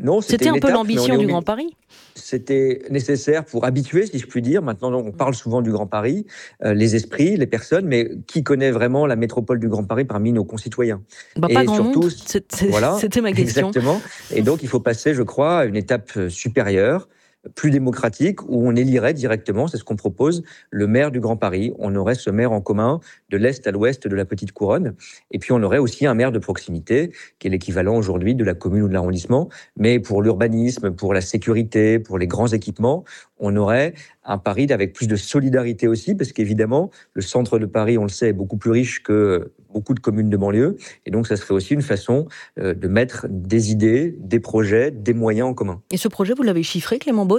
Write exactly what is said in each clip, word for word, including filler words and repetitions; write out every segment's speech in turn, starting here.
Non, c'était, C'était un une peu étape, l'ambition du milieu. Grand Paris. C'était nécessaire pour habituer, si je puis dire. Maintenant, on parle souvent du Grand Paris, euh, les esprits, les personnes, mais qui connaît vraiment la métropole du Grand Paris parmi nos concitoyens? Bah, pas Et grand monde, surtout, c'est, c'est, voilà, c'était ma question. exactement. Et donc, il faut passer, je crois, à une étape supérieure, plus démocratique, où on élirait directement, c'est ce qu'on propose, le maire du Grand Paris. On aurait ce maire en commun de l'Est à l'Ouest de la Petite Couronne. Et puis, on aurait aussi un maire de proximité, qui est l'équivalent aujourd'hui de la commune ou de l'arrondissement. Mais pour l'urbanisme, pour la sécurité, pour les grands équipements, on aurait un Paris avec plus de solidarité aussi, parce qu'évidemment, le centre de Paris, on le sait, est beaucoup plus riche que beaucoup de communes de banlieue. Et donc, ça serait aussi une façon euh, de mettre des idées, des projets, des moyens en commun. Et ce projet, vous l'avez chiffré, Clément Beaune ?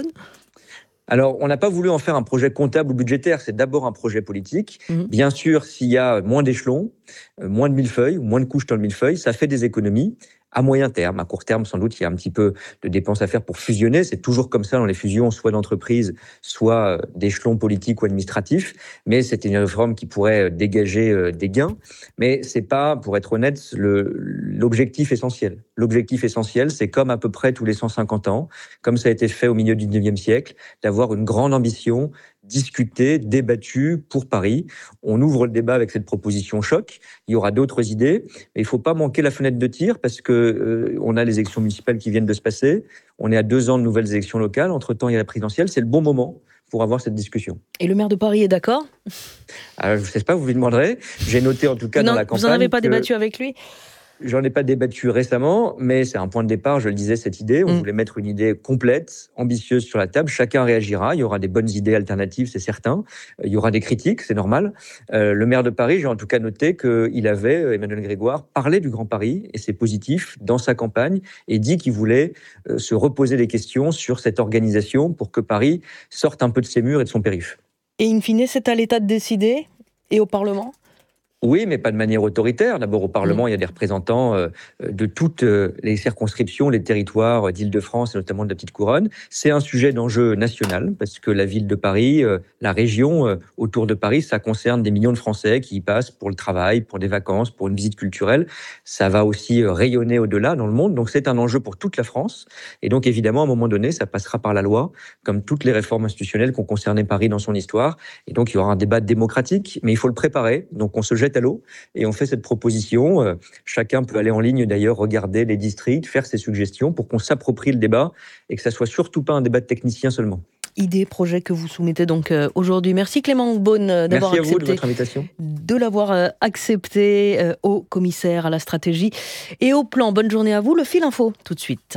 Alors, on n'a pas voulu en faire un projet comptable ou budgétaire, c'est d'abord un projet politique. Mmh. Bien sûr, s'il y a moins d'échelons, moins de millefeuilles, ou moins de couches dans le millefeuille, ça fait des économies à moyen terme. À court terme, sans doute, il y a un petit peu de dépenses à faire pour fusionner. C'est toujours comme ça dans les fusions, soit d'entreprises, soit d'échelons politiques ou administratifs. Mais c'est une réforme qui pourrait dégager des gains. Mais c'est pas, pour être honnête, le, l'objectif essentiel. L'objectif essentiel, c'est comme à peu près tous les cent cinquante ans, comme ça a été fait au milieu du dix-neuvième siècle, d'avoir une grande ambition, discuté, débattu pour Paris. On ouvre le débat avec cette proposition choc. Il y aura d'autres idées, mais il ne faut pas manquer la fenêtre de tir parce que euh, on a les élections municipales qui viennent de se passer. On est à deux ans de nouvelles élections locales. Entre-temps, il y a la présidentielle. C'est le bon moment pour avoir cette discussion. Et le maire de Paris est d'accord ? Alors, je ne sais pas, vous lui demanderez. J'ai noté en tout cas vous dans la campagne. Vous n'en avez pas que... débattu avec lui ? J'en ai pas débattu récemment, mais c'est un point de départ, je le disais, cette idée. On mmh. voulait mettre une idée complète, ambitieuse sur la table. Chacun réagira. Il y aura des bonnes idées alternatives, c'est certain. Il y aura des critiques, c'est normal. Euh, le maire de Paris, j'ai en tout cas noté qu'il avait, Emmanuel Grégoire, parlé du Grand Paris, et c'est positif, dans sa campagne, et dit qu'il voulait euh, se reposer des questions sur cette organisation pour que Paris sorte un peu de ses murs et de son périph'. Et in fine, c'est à l'État de décider, et au Parlement ? Oui, mais pas de manière autoritaire. D'abord, au Parlement, mmh. il y a des représentants euh, de toutes euh, les circonscriptions, les territoires d'Île-de-France et notamment de la Petite Couronne. C'est un sujet d'enjeu national parce que la ville de Paris, euh, la région euh, autour de Paris, ça concerne des millions de Français qui y passent pour le travail, pour des vacances, pour une visite culturelle. Ça va aussi euh, rayonner au-delà dans le monde. Donc, c'est un enjeu pour toute la France. Et donc, évidemment, à un moment donné, ça passera par la loi, comme toutes les réformes institutionnelles qui ont concerné Paris dans son histoire. Et donc, il y aura un débat démocratique, mais il faut le préparer. Donc, on se jette à l'eau et on fait cette proposition. Euh, chacun peut aller en ligne d'ailleurs, regarder les districts, faire ses suggestions pour qu'on s'approprie le débat et que ça soit surtout pas un débat de techniciens seulement. Idée, projet que vous soumettez donc euh, aujourd'hui. Merci Clément Beaune euh, d'avoir Merci à accepté vous de votre invitation. de l'avoir euh, accepté euh, au commissaire à la stratégie et au plan. Bonne journée à vous. Le fil info tout de suite.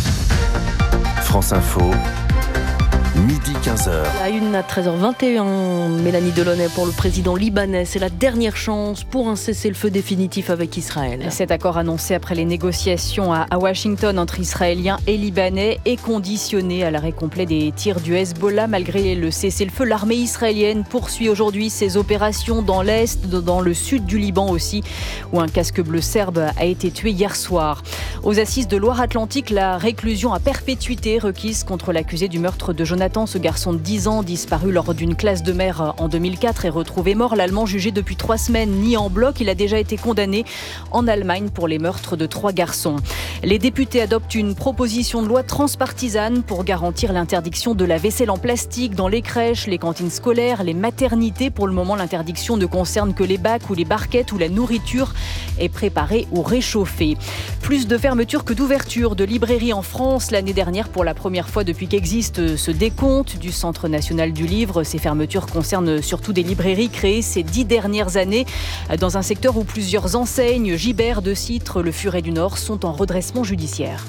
France Info. midi quinze heures. À une à treize heures vingt et un, Mélanie Delaunay pour le président libanais. C'est la dernière chance pour un cessez-le-feu définitif avec Israël. Cet accord annoncé après les négociations à Washington entre Israéliens et Libanais est conditionné à l'arrêt complet des tirs du Hezbollah. Malgré le cessez-le-feu, l'armée israélienne poursuit aujourd'hui ses opérations dans l'est, dans le sud du Liban aussi, où un casque bleu serbe a été tué hier soir. Aux assises de Loire-Atlantique, la réclusion à perpétuité requise contre l'accusé du meurtre de Jonathan. Ce garçon de dix ans, disparu lors d'une classe de mer en deux mille quatre, est retrouvé mort. L'Allemand, jugé depuis trois semaines, nie en bloc. Il a déjà été condamné en Allemagne pour les meurtres de trois garçons. Les députés adoptent une proposition de loi transpartisane pour garantir l'interdiction de la vaisselle en plastique dans les crèches, les cantines scolaires, les maternités. Pour le moment, l'interdiction ne concerne que les bacs ou les barquettes où la nourriture est préparée ou réchauffée. Plus de fermetures que d'ouvertures de librairies en France l'année dernière pour la première fois depuis qu'existe ce décompte du Centre national du livre. Ces fermetures concernent surtout des librairies créées ces dix dernières années dans un secteur où plusieurs enseignes, Gibert, De Citre, Le Furet du Nord, sont en redressement judiciaire.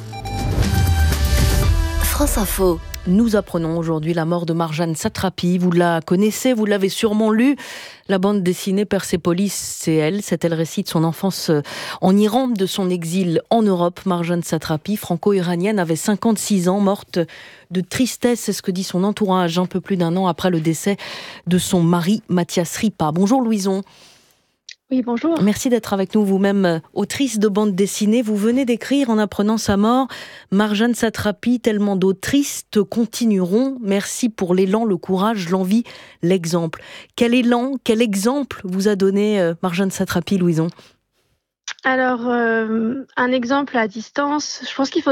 France Info. Nous apprenons aujourd'hui la mort de Marjane Satrapi. Vous la connaissez, vous l'avez sûrement lue. La bande dessinée Persépolis, c'est elle. C'est elle récite son enfance en Iran, de son exil en Europe. Marjane Satrapi, franco-iranienne, avait cinquante-six ans, morte de tristesse. C'est ce que dit son entourage un peu plus d'un an après le décès de son mari, Mathias Ripa. Bonjour Louison. Oui, bonjour. Merci d'être avec nous, vous-même autrice de bande dessinée. Vous venez d'écrire en apprenant sa mort, Marjane Satrapi, tellement d'autrices te continueront. Merci pour l'élan, le courage, l'envie, l'exemple. Quel élan, quel exemple vous a donné euh, Marjane Satrapi, Louison ? Alors, euh, un exemple à distance, je pense qu'il faut